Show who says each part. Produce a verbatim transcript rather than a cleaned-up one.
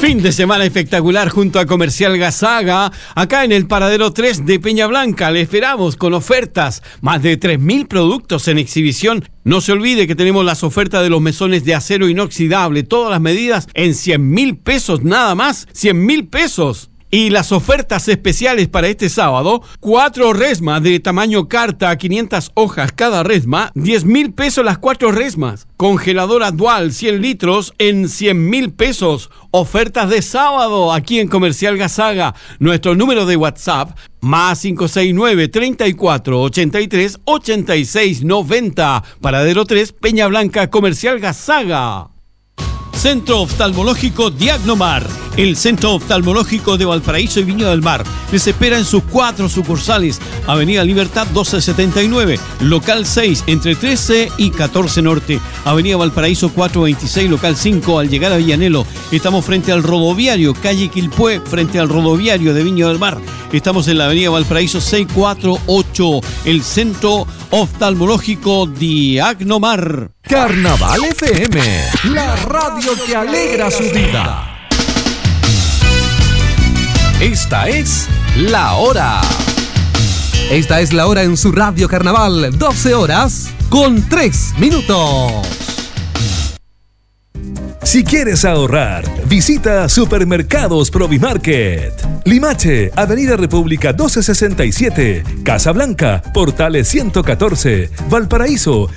Speaker 1: Fin de semana espectacular junto a Comercial Gazaga, acá en el Paradero tres de Peña Blanca. Le esperamos con ofertas, más de tres mil productos en exhibición. No se olvide que tenemos las ofertas de los mesones de acero inoxidable, todas las medidas en cien mil pesos nada más, cien mil pesos. Y las ofertas especiales para este sábado, cuatro resmas de tamaño carta, quinientas hojas cada resma, diez mil pesos las cuatro resmas. Congeladora dual, cien litros en cien mil pesos. Ofertas de sábado aquí en Comercial Gazaga. Nuestro número de WhatsApp, más cinco seis nueve, treinta y cuatro, ochenta y tres, ochenta y seis, noventa. Paradero tres, Peña Blanca, Comercial Gazaga. Centro Oftalmológico Diagnomar, el Centro Oftalmológico de Valparaíso y Viña del Mar. Les espera en sus cuatro sucursales. Avenida Libertad doce setenta y nueve, local seis, entre trece y catorce Norte. Avenida Valparaíso cuatrocientos veintiséis, local cinco, al llegar a Villanelo. Estamos frente al rodoviario, calle Quilpué, frente al rodoviario de Viña del Mar. Estamos en la avenida Valparaíso seiscientos cuarenta y ocho, el Centro Oftalmológico Diagnomar.
Speaker 2: Carnaval F M, la radio que alegra su vida. Esta es la hora. Esta es la hora en su radio Carnaval, doce horas con tres minutos. Si quieres ahorrar, visita Supermercados Provimarket. Limache, Avenida República doce sesenta y siete, Casablanca, Portales ciento catorce, Valparaíso,